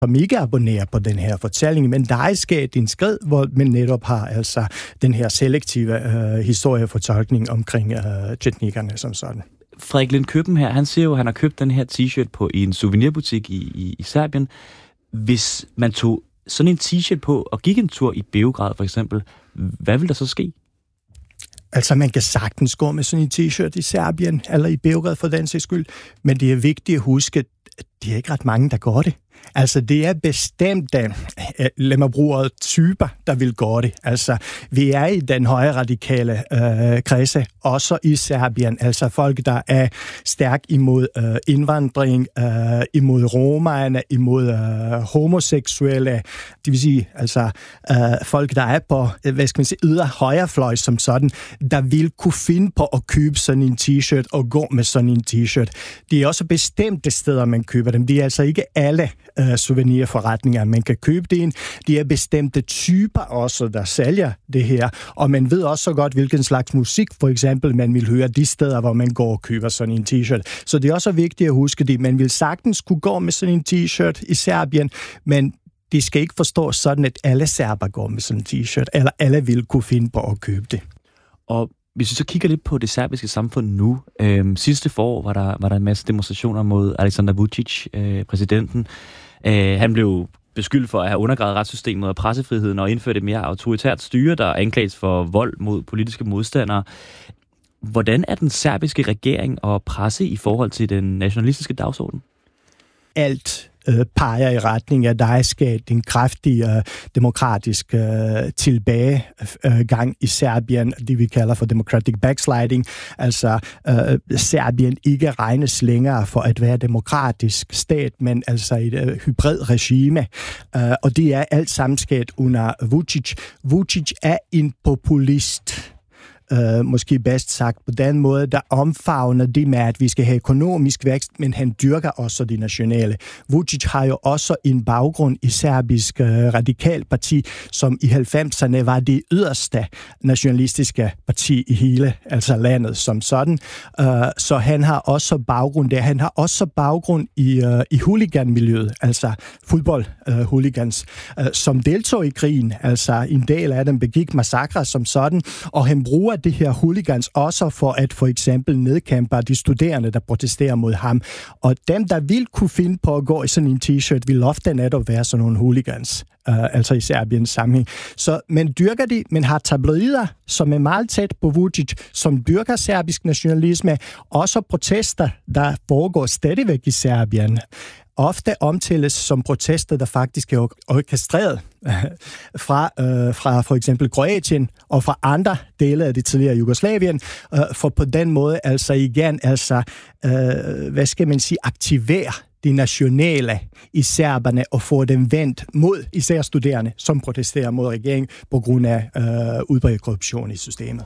som ikke abonnerer på den her fortælling, men der er sket en skridt, hvor man netop har altså den her selektive historiefortolkning omkring teknikkerne som sådan. Frederik Lind Køben her, han siger jo, at han har købt den her t-shirt i en souvenirbutik i Serbien. Hvis man tog sådan en t-shirt på og gik en tur i Beograd for eksempel, hvad vil der så ske? Altså, man kan sagtens gå med sådan en t-shirt i Serbien, eller i Beograd for den sags skyld, men det er vigtigt at huske, at det er ikke ret mange, der gør det. Altså, det er bestemte, lad mig bruge ordet, typer, der vil gøre det. Altså, vi er i den højre radikale kredse, også i Serbien. Altså, folk, der er stærk imod indvandring, imod romaerne, imod homoseksuelle. Det vil sige, altså, folk, der er på, hvad skal man sige, yder højrefløj som sådan, der vil kunne finde på at købe sådan en t-shirt og gå med sådan en t-shirt. Det er også bestemte steder, man køber dem. Det er altså ikke alle souvenirforretninger, man kan købe det ind. De er bestemte typer også, der sælger det her. Og man ved også så godt, hvilken slags musik, for eksempel, man vil høre de steder, hvor man går og køber sådan en t-shirt. Så det er også vigtigt at huske det. Man vil sagtens kunne gå med sådan en t-shirt i Serbien, men det skal ikke forstås sådan, at alle serber går med sådan en t-shirt, eller alle vil kunne finde på at købe det. Og hvis vi så kigger lidt på det serbiske samfund nu, sidste forår var der en masse demonstrationer mod Aleksandar Vučić, præsidenten. Han blev beskyldt for at have undergravet retssystemet og pressefriheden og indført et mere autoritært styre, der anklages for vold mod politiske modstandere. Hvordan er den serbiske regering og presse i forhold til den nationalistiske dagsorden? Alt peger i retning af, at der er sket en kraftig demokratisk tilbagegang i Serbien, det vi kalder for democratic backsliding. Altså, Serbien ikke regnes længere for at være demokratisk stat, men altså et hybrid regime. Og det er alt sammen sket under Vučić. Vučić er en populist. Måske bedst sagt på den måde, der omfavner det med, at vi skal have økonomisk vækst, men han dyrker også det nationale. Vučić har jo også en baggrund i serbisk radikalparti, som i 90'erne var det yderste nationalistiske parti i hele altså landet som sådan. Så han har også baggrund der. Han har også baggrund i hooliganmiljøet, altså fodboldhooligans, som deltog i krigen. Altså en del af dem begik massakrer som sådan, og han bruger det her hooligans også for at for eksempel nedkæmpe de studerende, der protesterer mod ham. Og dem, der vil kunne finde på at gå i sådan en t-shirt, vil ofte netop være sådan nogle hooligans, altså i Serbiens sammenhæng. Så man dyrker det, man har tabloider, som er meget tæt på Vučić, som dyrker serbisk nationalisme, også protester, der foregår stadigvæk i Serbien. Ofte omtales som protester, der faktisk er orkestreret fra for eksempel Kroatien og fra andre dele af det tidligere Jugoslavien, for på den måde altså igen, hvad skal man sige, aktivere de nationale i serberne og få dem vendt mod især studerende, som protesterer mod regeringen på grund af udbredt korruption i systemet.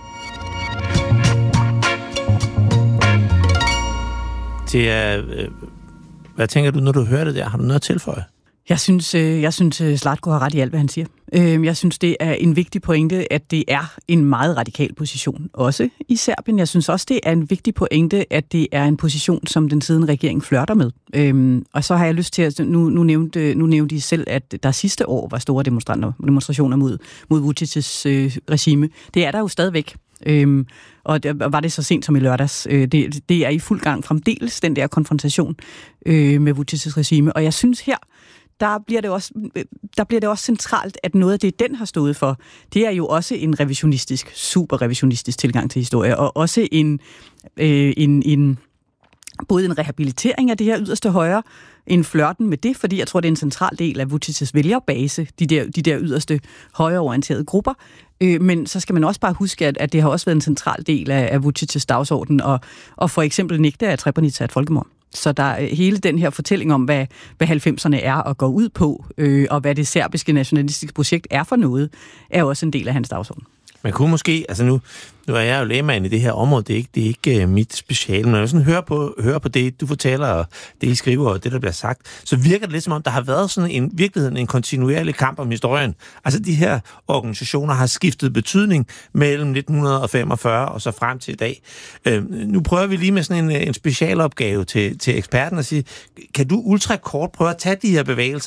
Det er... Hvad tænker du, når du hører det der? Har du noget at tilføje? Jeg synes Zlatko har ret i alt, hvad han siger. Jeg synes, det er en vigtig pointe, at det er en meget radikal position, også i Serbien. Jeg synes også, det er en vigtig pointe, at det er en position, som den siddende regering flirter med. Og så har jeg lyst til at... Nu nævnte I selv, at der sidste år var store demonstrationer mod Vučić's regime. Det er der jo stadigvæk. Og var det så sent som i lørdags. Det er i fuld gang fremdeles, den der konfrontation med Vučić's regime. Og jeg synes her, der bliver det også centralt, at noget af det, den har stået for, det er jo også en super revisionistisk tilgang til historie, og også både en rehabilitering af det her yderste højre, en flirten med det, fordi jeg tror, det er en central del af Vučić's vælgerbase, de der yderste højreorienterede grupper. Men så skal man også bare huske, at det har også været en central del af Vučić's dagsorden, og for eksempel nægte af Srebrenica et folkemord. Så der er hele den her fortælling om, hvad 90'erne er og går ud på, og hvad det serbiske nationalistiske projekt er for noget, er også en del af hans dagsorden. Man kunne måske, altså nu er jeg jo lægmand i det her område, det er ikke mit speciale, men når jeg sådan hører på det, du fortæller, og det, I skriver, og det, der bliver sagt, så virker det lidt som om, der har været sådan en kontinuerlig kamp om historien. Altså de her organisationer har skiftet betydning mellem 1945 og så frem til i dag. Nu prøver vi lige med sådan en specialopgave til eksperten at sige, kan du ultrakort prøve at tage de her bevægelser